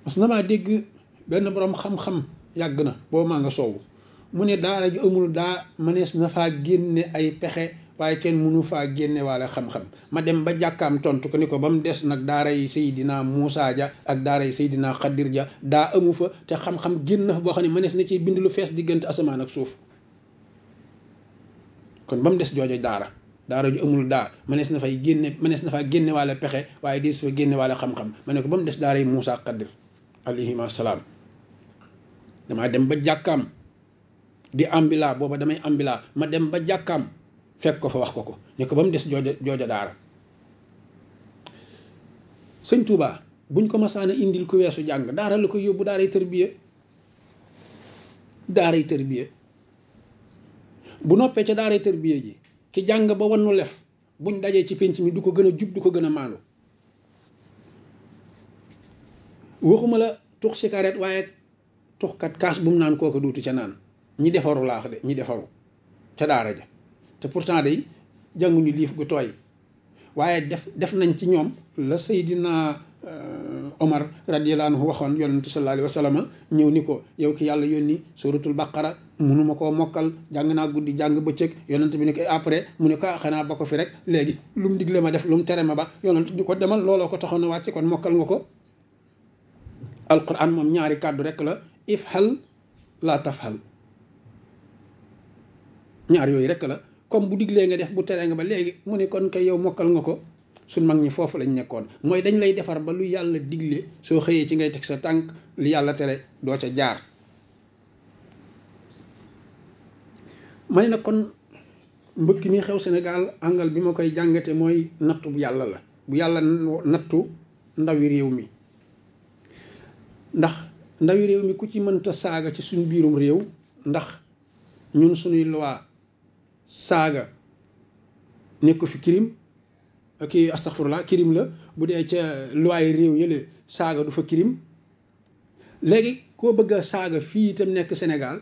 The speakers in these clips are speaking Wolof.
parce que damaa dégg benn borom xam-xam yàgg na boo maa nga soowu mu ne daara ju amul daa mënees na faa génne ay pexe waaye kenn mënu faa génne waale xam-xam ma dem ba jàkkaam tontu ko ni ko ba mu des nag daara yi Seydina Muusaa ja ak daara yi Seydina Xadir ja daa amu fa te xam-xam génn na fa boo xam ne mënees na ci bind lu fees diggante asamaan ak suuf kon ba mu des joojo daara ju amul daa mënees na faa génne waale pexe waaye di su fa génne waale xam-xam ma ne ko ba mu des daara yi Muusaa Xadir alayhima salaam. damaa dem ba jàkkaam di ambila booba damay ambila ma dem ba jàkkaam fekk ko fa wax ko ne ko ba mu des jooja daara. sëñ Touba buñ ko masaana indil ku weesu jàng daara la ko yóbbu daaray tërbiye bu noppee ca daaray tërbiye ji ki jàng ba wannu lef buñ dajee ci pénc mi du ko gën a jub du ko gën a maandu. waxuma la tux cigarette waaye tuxkat kaas bu mu naan kooku duutu ca naan ñi defaru laax de ñi defaru ca daara ja te pourtant day jànguñu liif gu tooy waaye def nañ ci ñoom la Seydina Omar radiyallahu anhu waxoon yonentu sallallahu alayhi wa sallam ñëw ni ko yow ki yàlla yónni suratul baqara munuma koo mokkal jàng naa guddi jàng bëccëg yonent bi ni ko après mu ne ko xanaa ba ko fi rek léegi lu mu digle ma def lu mu tere ma ba yonent di ko demal looloo ko taxoon na wàcce kon mokkal nga ko. alquran moom ñaari kàddu rek la ifhal laa tafhal ñaar yooyu rek la comme bu diglee nga def bu teree nga ba léegi mu ne kon kay yow mokkal nga ko. suñ mag ñi foofu lañ nekkoon mooy dañ lay defar ba lu yàlla digle soo xëyee ci ngay teg sa tànk li yàlla tere doo ca jaar. ma ne nag kon mbëkk mi xew Sénégal angal bi ma koy jàngate mooy nattu bu yàlla la bu yàlla nattu ndawi réew mi. ndax ndawi réew mi ku ci mënta saaga ci suñ biirum réew ndax ñun suñuy loi saaga nekku fi crime kii astaghfirullah crime la bu dee ca loi réew yële saaga du fa crime. léegi koo bëgg a saaga fii itam nekk Sénégal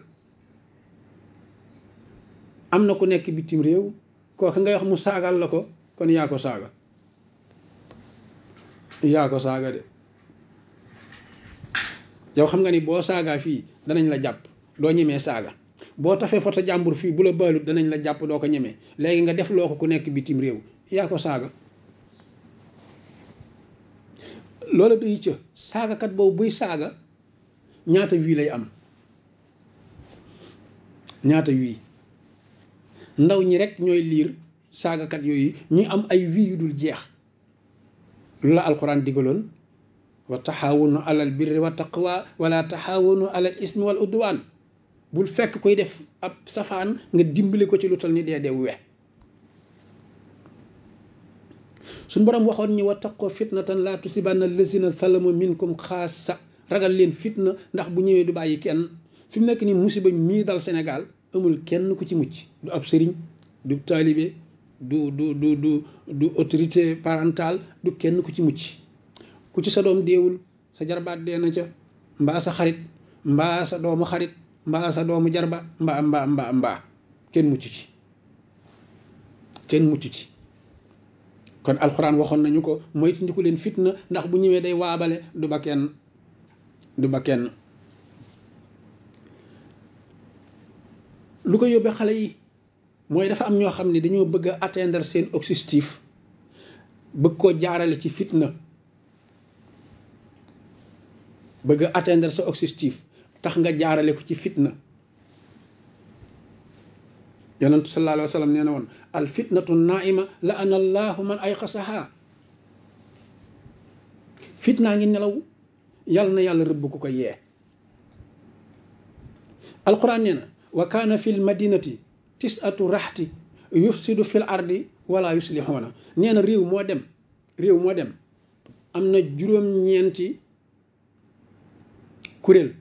am na ku nekk bitim réew kooku ngay wax mu saagal la ko kon yaa ko saaga de. yow xam nga ni boo saagaa fii danañ la jàpp doo ñemee saaga boo tafee foto jàmbur fii bu la baalut danañ la jàpp doo ko ñemee léegi nga def loo ko ku nekk bitim réew yaa ko saaga. loola doy ca saagakat boobu buy saaga ñaata wii lay am ñaata wii ndaw ñi rek ñooy liir saagakat yooyu ñi am ay wii yu dul jeex. lu la alxuraan digaloon wa taxaawunu alal birri wa taqwa wala taxaawunu alal ismi wal udwaan bul fekk koy def ab safaan nga dimbali ko ci lu tal ni dee we. suñ borom waxoon ñi wa taqoo fitnatan laa tusibanna allazina salamu minkum xaasa ragal leen fitna ndax bu ñëwee du bàyyi kenn. fi mu nekk nii musiba mii dal Sénégal amul kenn ku ci mucc du ab sëriñ du taalibe du autorité parentale du kenn ku ci mucc. ku ci sa doom deewul sa jarbaat dee na ca mbaa sa xarit mbaa sa doomu xarit mbaa sa doomu jarba mbaa kenn mucc ci kon alxuraan waxoon nañu ko moytandiku leen fitna ndax bu ñëwee day waabale du ba kenn lu ko yóbbee xale yi mooy dafa am ñoo xam ne dañoo bëgg a atteindre seen objectif bëgg koo jaarale ci fitna bëgg a atteindre sa objectif tax nga jaarale ko ci fitna. yonentu sallallahu alayhi wa sallam nee na woon al fitnatu naima la ana allahu man ay xasaha fitnaa ngi nelaw yàlla na yàlla rëbb ku ko yee. alquran nee na wa kaana fi l madinati tisatu raxti yufsidu fi l ardi wala yuslixuuna nee na réew moo dem am na juróom-ñeenti kuréel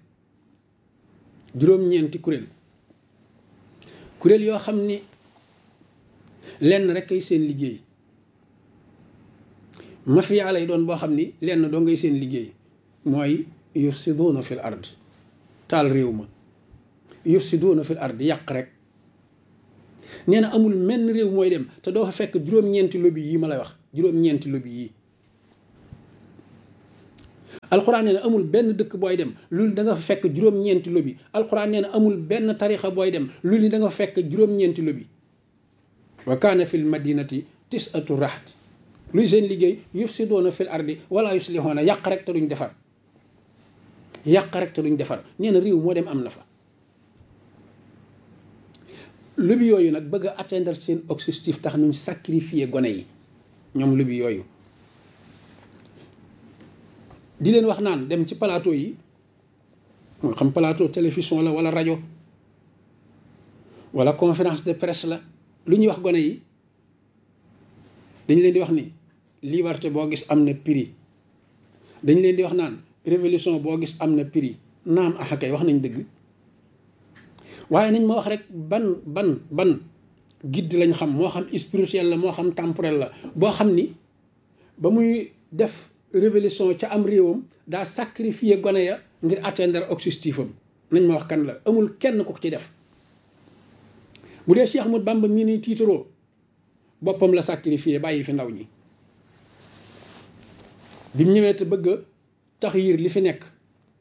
yoo xam ni lenn rek ay seen liggéey mafia lay doon boo xam ni lenn doo ngay seen liggéey mooy yufsiduuna fil ard taal réew ma yufsiduuna fil ard yàq rek. nee na amul menn réew mooy dem te doo fa fekk juróom-ñeenti lobby yi ma lay wax juróom-ñeenti lobby yi alxuraan nee na amul benn dëkk booy dem loolu da nga fa fekk juróom-ñeenti lobi alxuraan nee na amul benn tarixa booy dem loolu da nga fa fekk juróom-ñeenti lobi wa kaana fil madinati tis'atu rahti luy seen liggéey yufsiduuna fil ardi wala yuslihuuna yàq rek te duñ defar yàq rek te duñ defar nee na réew moo dem am na fa lobi yooyu nag bëgg a atteindre seen objectif tax nuñ sacrifier gone yi ñoom lobi yooyu di leen wax naan dem ci plateau yi moo xam plateau télévision la wala rajo wala conférence de presse la lu ñuy wax gone yi dañ leen di wax ni liberté boo gis am na prix dañ leen di wax naan révolution boo gis am na prix naam kay wax nañ dëgg waaye nañ ma wax rek ban guide lañ xam moo xam spirituel la moo xam temporel la boo xam ni ba muy def révolution ca am réewam daa sacrifier gone ya ngir atteindre objectif am nañ ma wax kan la amul kenn ku ci def bu dee Cheikh Ahmadou Bamba mii ni tiitaroo boppam la sacrifier bàyyi fi ndaw ñi bi mu ñëwee te bëgg a taxyir li fi nekk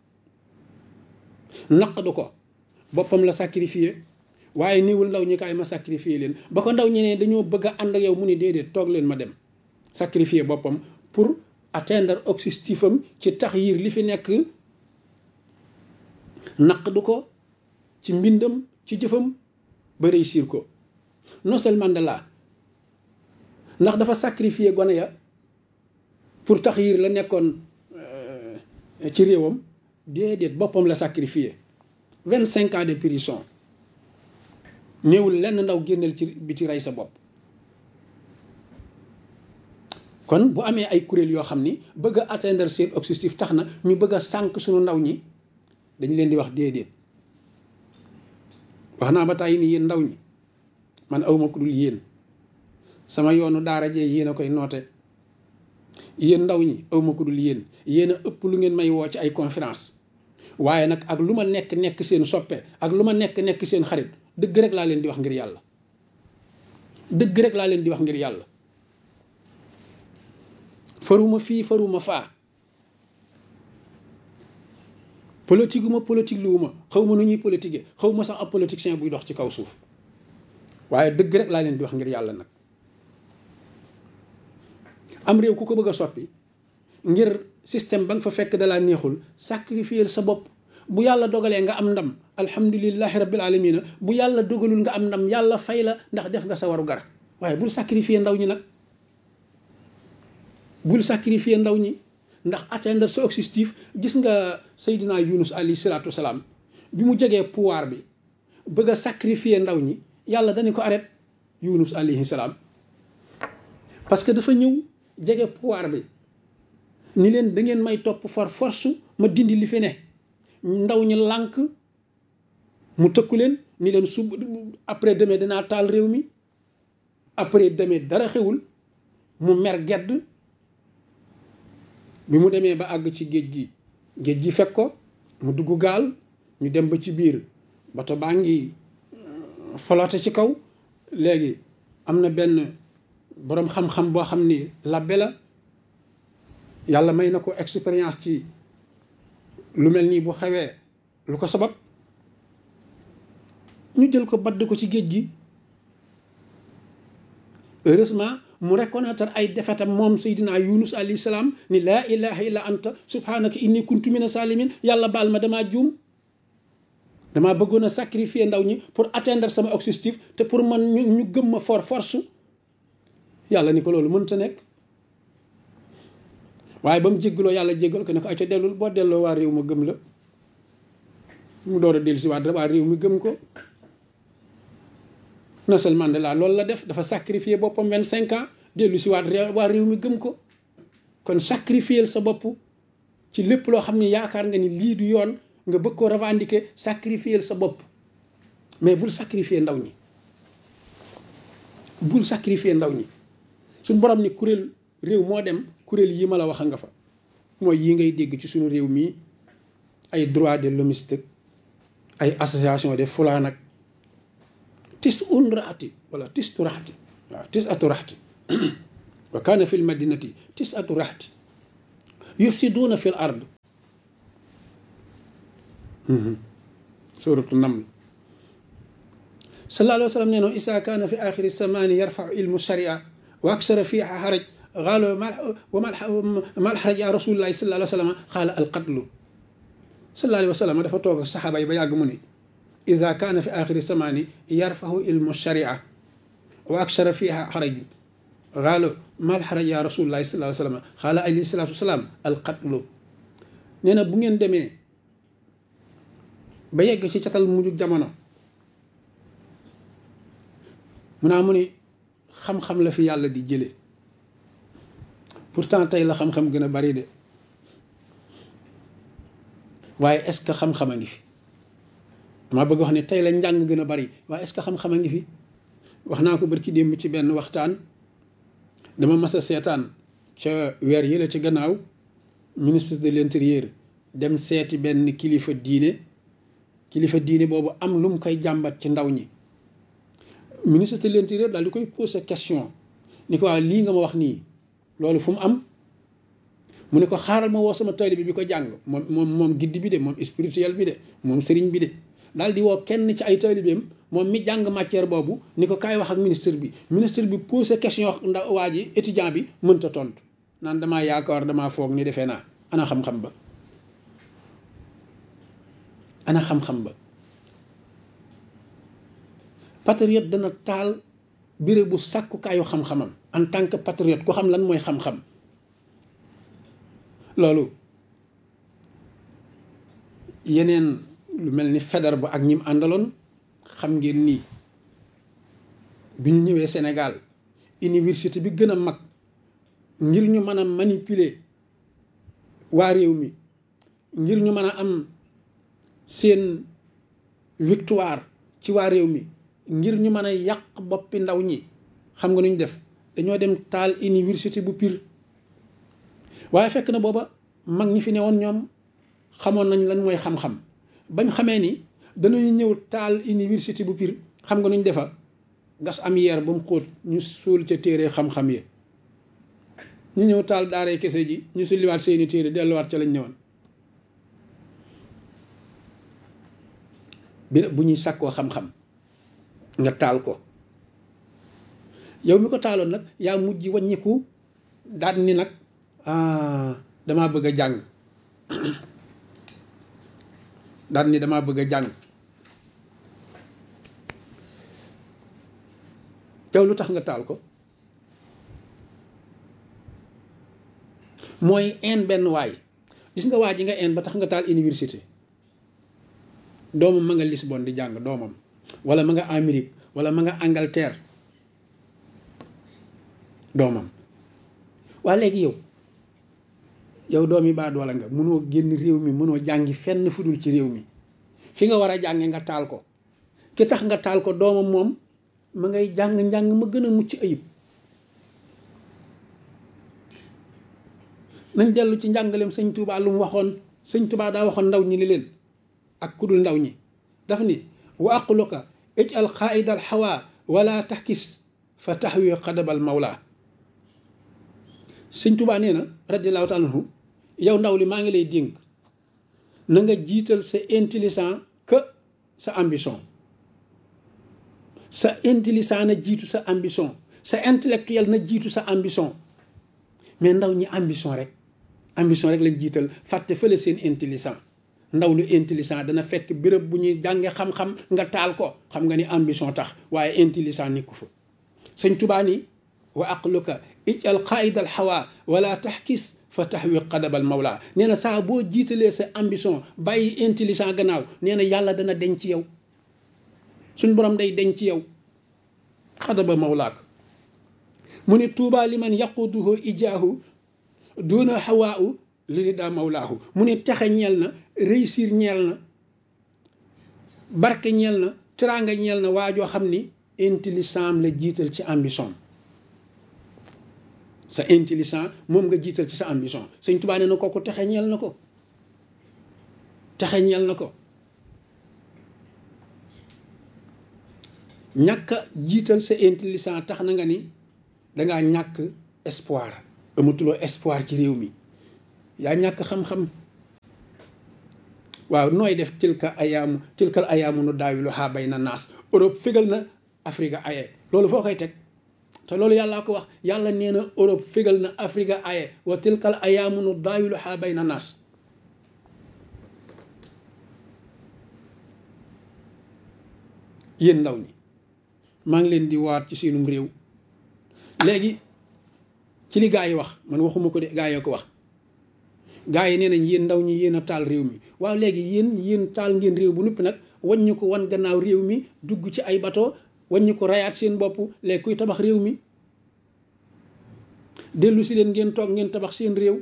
naqdu ko boppam la sacrifier waaye niwul ndaw ñi kaay ma sacrifier leen ba ko ndaw ñi ne dañoo bëgg a ànd ak yow mu ni déedéet toog leen ma dem sacrifier boppam pour atteindre objectif am ci taxyir li fi nekk naqdu ko ci mbindam ci jëfam ba réussir ko Nelson Mandela ndax dafa sacrifier gone ya pour taxyir la nekkoon ci réewam déedéet boppam la sacrifier 25 ans de prison néewul lenn ndaw génneel ci biti rey sa bopp kon bu amee ay kuréel yoo xam ni bëgg a atteindre seen objectif tax na ñu bëgg a sànq suñu ndaw ñi dañ leen di wax déedéet wax naa ba tàyyi ni yéen ndaw ñi man awma ku dul yéen sama yoonu daara jee yéen a koy noote yéen ndaw ñi awma ku dul yéen yéen a ëpp lu ngeen may woo ci ay conférence waaye nag ak lu ma nekk seen soppe ak lu ma nekk seen xarit dëgg rek laa leen di wax ngir yàlla dëgg rek laa leen di wax ngir yàlla faruma fii faruma faa politique ma politique luwuma xaw ma nu ñuy politique xaw ma sax ab politicien buy dox ci kaw suuf waaye dëgg rek laa leen di wax ngir yàlla nag am réew ku ko bëgg a soppi ngir système ba nga fa fekk dalaa neexul sacrifier sa bopp bu yàlla dogalee nga am ndam alhamdulillahi rabbil alamina bu yàlla dogalul nga am ndam yàlla fay la ndax def nga sa waru gar waaye bul sacrifier ndaw ñi nag bul sacrifier ndaw ñi ndax atteindre sa objectif. Gis nga Seydina Yunus alayhi salaatu wasalaam bi mu jegee pouvoir bi bëgg a sacrifier ndaw ñi yàlla dañu ko arrêté Yunus alayhi salaam parce que dafa ñëw jege pouvoir bi ni leen da ngeen may topp for force ma dindi li fi ne ndaw ñi lànk mu tëkku leen ni leen sub après demain dinaa taal réew mi après demain dara xewul mu mer gedd bi mu demee ba àgg ci géej gi fekk ko mu dugg gaal ñu dem ba ci biir bato baa ngi flotte ci kaw léegi am na benn boroom xam-xam boo xam ni labbe la yàlla may na ko expérience ci lu mel nii bu xewee lu ko sabab ñu jël ko badd ko ci géej gi heureusement mu reconnaître ay defetam moom Seydina Yunus alayhi salaam ni laa ilaha illa anta subhanaka inni kuntu mina salimin yàlla baal ma damaa juum damaa bëggoon a sacrifier ndaw ñi pour atteindre sama objectif te pour man ñu gëm ma force yàlla ni ko loolu mënta nekk waaye ba mu jéggaloo yàlla jéggal ko ne ko ay ca dellul boo delloo waa réew ma gëm la mu door a dellu si waa réew mi gëm ko Nelson Mandela loolu la def dafa sacrifier boppam 25 ans dellu si waa réew mi gëm ko kon sacrifier sa bopp ci lépp loo xam ne yaakaar nga ni lii du yoon nga bëgg ko revendiquer sacrifier sa bopp mais bul sacrifier ndaw ñi bul sacrifier ndaw ñi suñ borom ni kuréel réew moo dem kuréel yi ma la wax nga fa mooy yi ngay dégg ci suñu réew mii ay droit de l'homme ay association de fulaan ak tis un raati wala tis tu raxti waaw tis atu raxti wa kaana fi l madinati tis atu raxti yufsiduuna fi l ard suratu naml. sallallahu alayhi wa sallam nee na isa kaana fi axiri samaani yarfau ilmu sharia wa aksara fiha xaraj xaalo mal xaraj ya rasulillahi sallallahu alayhi wa sallam xaala alqatlu. sallallahu alayhi wa sallam dafa toog ak saxaaba yi ba yàgg mu ne isa kaana fi axiri samaani yarfau ilmu sharia wa aksara fiha xaraj xaalo mal xaraj ya rasulillahi sallallahu alayhi wa sallam xaala alayhi salaatu wasalaam alqatlu. nee na bu ngeen demee ba yegg ci catal mujj jamono mu ni xam-xam la fi yàlla di jële pourtant tey la xam-xam gën a bari de waaye est-ce que xam-xam a ngi fi dama bëgg wax ne tey la njàng gën a bari waaye est-ce que xam-xam a ngi fi. wax naa ko barki démb ci benn waxtaan dama mas a seetaan ca weer yi la ci gannaaw ministre de l'intérieur dem seeti benn kilifa diine boobu am lu mu koy jàmbat ci ndaw ñi. ministre de l'intérieur daal di koy poser question ni ko waaw lii nga ma wax nii loolu fu mu am mu ne ko xaaral ma woo sama taalibe bi ko jàng moom giddi bi de moom spirituel bi de moom sëriñ bi de daal di woo kenn ci ay taalibeem moom mi jàng matière boobu ni ko kaay wax ak ministre bi poser question ndax waa ji étudiant bi mënta tontu naan damaa yaakaar damaa foog ni defee naa ana xam-xam ba ana xam-xam ba. patriote dana taal béréb bu sàkkukaayu xam-xamam en tant que patriote ku xam lan mooy xam-xam loolu yeneen lu mel ni Faidherbe ba ak ñim àndaloon xam ngeen nii bi ñu ñëwee Sénégal université bi gën a mag ngir ñu mën a manipuler waa réew mi ngir ñu mën a am seen victoire ci waa réew mi ngir ñu mën a yàq boppi ndaw ñi xam nga nu ñu def dañoo dem taal université bu Pire waaye fekk na booba mag ñi fi newoon ñoom xamoon nañ lan mooy xam-xam bañ xamee ni danañu ñëw taal université bu Pire xam nga nu ñu defa gas am yeer ba mu xóot ñu suul ca téere xam-xam yi ñu ñëw taal daaray kese ji ñu sulliwaat seeni téere delluwaat ca lañ ñëwoon bi bu ñuy sàkkoo xam-xam nga taal ko yow mi ko taaloon nag yaa mujj wàññiku daan ni nag damaa bëgg a jàng daan ni damaa bëgg a jàng yow lu tax nga taal ko mooy benn waay gis nga waa ji nga ba tax nga taal université doomam ma nga Lisbonne di jàng doomam wala ma nga Amérique wala ma nga Angleterre doomam waa léegi yow doomi baadoola nga mënoo génn réew mi mënoo jàngi fenn fu dul ci réew mi fi nga war a jànge nga taal ko ki tax nga taal ko doomam moom ma ngay jàng-njàng ma gën a mucc ayib nañ dellu ci njàngaleem sëñ Touba lu mu waxoon sëñ Touba daa waxoon ndaw ñi li leen ak kudul ndaw ñi daf ni wa aqluka ij'al qaa'ida al hawa wala taxkis fa taxwi qadabal mawla sëñ Touba nee na radiyallahu taala anhu yow ndaw li maa ngi lay dénk na nga jiital sa intelligent que sa ambition sa intelligent na jiitu sa ambition sa intellectuel na jiitu sa ambition mais ndaw ñi ambition rek lañ jiital fàtte fële seen intelligent ndaw lu intelligent dana fekk béréb bu ñuy jànge xam-xam nga taal ko xam nga ni ambition tax waaye intelligent nekku fa sëñ Touba ni wa aqluka ij'al qaa'ida al hawa wala taxkis fa taxwi qadabal mawla nee na saa boo jiitalee sa ambition bàyyi intelligent gannaaw nee na yàlla dana denc ci yow suñ borom day denc ci yow qadaba mawlaak mu ne tuuba liman yaquduhu ijaahu duna hawaau li daa mawlaahu mu ne texe ñeel na réussir ñeel na barke ñeel na teraanga ñeel na waajoo xam ni intelligent la jiital ci ambition sa intelligent moom nga jiital ci sa ambition sëñ Tuubaa nee na kooku texe ñeel na ko ñàkk a jiital sa intelligent tax na nga ni dangaa ñàkk espoir amatuloo espoir ci réew mi yaa ñàkk xam-xam waaw nooy def tilkal ayaamu nu daawiluhaa bayna naas. Europe fégal na Afrique aye loolu foo koy teg te loolu yàllaa ko wax. yàlla nee na Europe fégal na Afrique aye wa tilkal ayaamu nu daawiluhaa bayna naas. yéen ndaw ñi maa ngi leen di waat ci seenum réew léegi ci li gaa yi wax, man waxuma ko de gaa yoo ko wax. gaa yi nee nañ yéen ndaw ñi yéen a taal réew mi. waaw léegi yéen taal ngeen réew bu noppi nag wàññi ko wan gannaaw réew mi dugg ci ay bateau wàññi ko rayaat seen bopp. léegi kuy tabax réew mi dellu si leen ngeen toog ngeen tabax seen réew.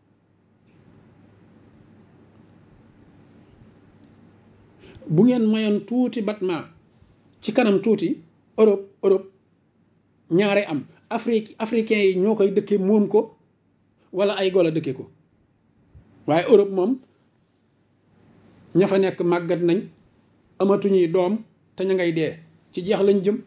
bu ngeen mayoon tuuti batma ci kanam tuuti Europe ñaare am africain yi ñoo koy dëkke moom ko wala ay golo dëkke ko. waaye Europe moom ña fa nekk màggat nañ amatuñuy doom te ña ngay dee ci jeex lañ jëm.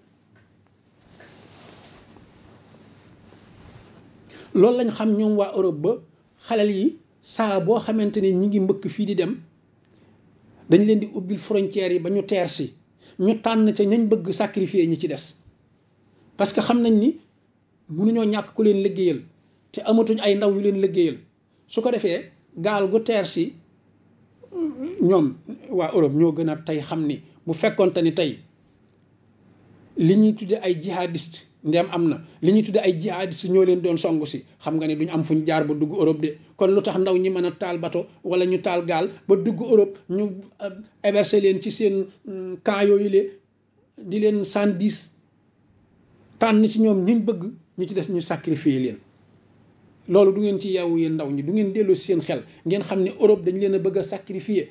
loolu lañ xam ñoom waa Europe ba xalal yi saa boo xamante ni ñi ngi mbëkk fii di dem dañ leen di ubbil frontières yi ba ñu teer si ñu tànn ca ñañ bëgg sacrifier ñi ci des. parce que xam nañ ni mënuñoo ñàkk ku leen liggéeyal te amatuñ ay ndaw yu leen liggéeyal. su ko defee gaal gu teer si ñoom waa Europe ñoo gën a tey xam ni bu fekkonte ni tey li ñuy tudde ay jihadiste ndem am na li ñuy tudde ay jihadiste ñoo leen doon songu si xam nga ne duñ am fuñ jaar ba dugg Europe de. kon lu tax ndaw ñi mën a taal bato wala ñu taal gaal ba dugg Europe ñu héberger leen ci seen camp yooyu le di leen 110 tànn ci ñoom ñiñ bëgg ñi ci des ñu sacrifier leen. loolu du ngeen ci yeewu yéen ndaw ñi du ngeen dellu seen xel ngeen xam ne Europe dañ leen a bëgg a sacrifier.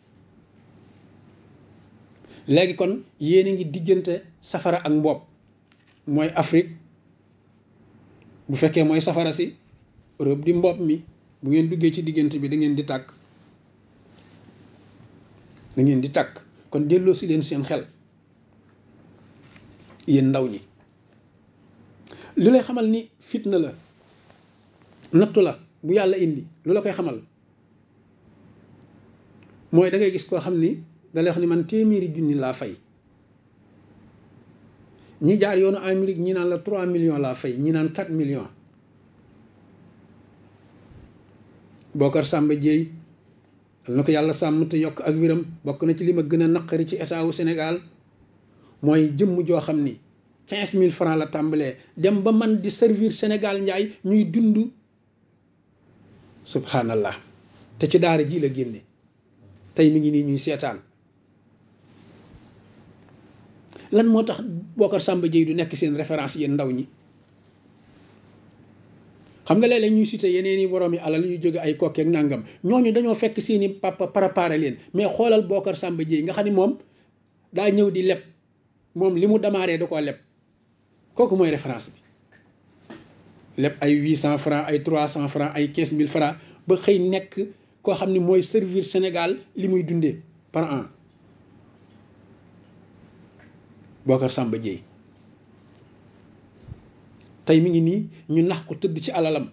léegi kon yéen a ngi diggante safara ak mboob mooy Afrique bu fekkee mooy safara si Europe di mboob mi. bu ngeen duggee ci diggante bi da ngeen di tàkk kon delloo si leen seen xel yéen ndaw ñi. li lay xamal ni fitna la nattu la bu yàlla indi lu la koy xamal mooy da ngay gis koo xam ni da lay wax ni man téeméeri junni laa fay. ñi jaar yoonu Amérique ñi naan la 3 millions laa fay ñi naan 4 millions. Bocar Samba Dièye na ko yàlla sàmm te yokk ak wiram bokk na ci li ma gën a naqari ci état wu Sénégal mooy jëmm joo xam ni 15 000 francs la tàmbalee dem ba man di servir Sénégal njaay ñuy dund subhanallah te ci daara ji la génne tey mi ngi nii ñuy seetaan. lan moo tax Bocar Samba Dièye du nekk seen référence yéen ndaw ñi. xam nga léeg-léeg ñuy cité yeneen i borom yi alal yu jóge ay kokki ak nangam ñooñu dañoo fekk seeni papa préparé leen mais xoolal Bocar Samba Dièye nga xam ni moom daa ñëw di leb moom li mu démarré da koo leb kooku mooy référence bi. leb ay 800 francs ay 300 francs ay 15000 francs ba xëy nekk koo xam ni mooy servir Sénégal li muy dundee par an. Bocar Samba Dièye tey mi ngi nii ñu nax ko tëdd ci alalam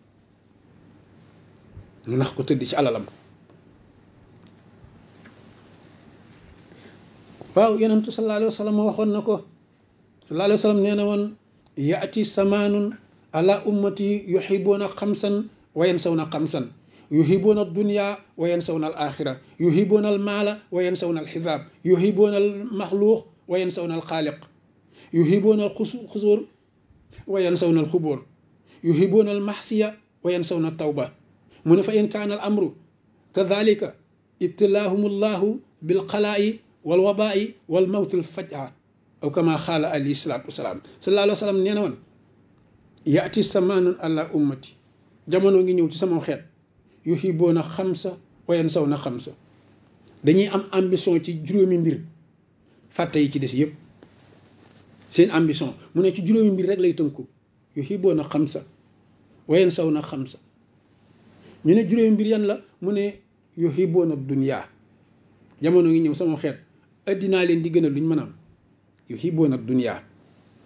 waaw yonentu sallallahu alayhi wa sallam waxoon na ko. sallallahu alayhi wa sallam nee na woon yaati samaanun ala ummati yuhibuuna xamsan wa yansawna xamsan yuhibuuna dunya wa yansawna al axira yuhibuuna al maala wa yansawna al xisaab yuhibuuna al maxluuq wa yansawna al xaaliq yuhibuuna al xusuur wa yansawna al xubur yuhibuuna al maxsiya wa yansawna al tawba mu ne fa in kaana al amru kadalika ibtilaahum allahu bil xalaa'i wal wabaa'i wal mawtil faj'a aw kama xaala alayhi salaatu wasalaam. sallallahu alayhi wa sallam nee na woon yaati samaanun ala ummati jamono ngi ñëw ci sama xeet yuhibuuna xamsa wa yansawna xamsa dañuy am ambition ci juróomi mbir fàtte yi ci des yëpp. seen ambition mu ne ci juróomi mbir rek lay tënku yuhibuuna xamsa wa yansawna xamsa ñu ne juróomi mbir yan la mu ne yuhibuuna dunya jamono ngi ñëw sama xeet addinaa leen di gënal lu ñu mën a am. yuhibuuna dunya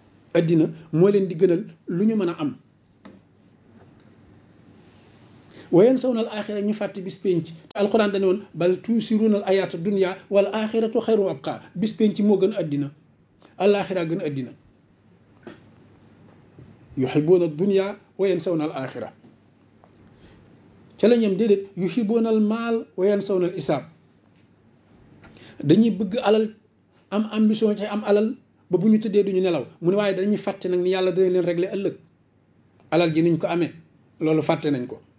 addina moo leen di gënal lu ñu mën a am. wayen sawnal axira ñu fàtte bis penc te alxuraan dañu woon bal tuusirunal ayaatu dunya wal axiratu xayru abqa bis penc moo gën addina alaxira gën addina yuhibuuna dunya wayen sawnal axira ca la ñem déedéet yuhibuunal maal wayen sawnal isaab dañuy bëgg alal am ambition ci am alal ba bu ñu tëddee duñu nelaw mu ne waaye dañuy fàtte nag ni yàlla dana leen régler ëllëg alal ji niñ ko amee loolu fàtte nañ ko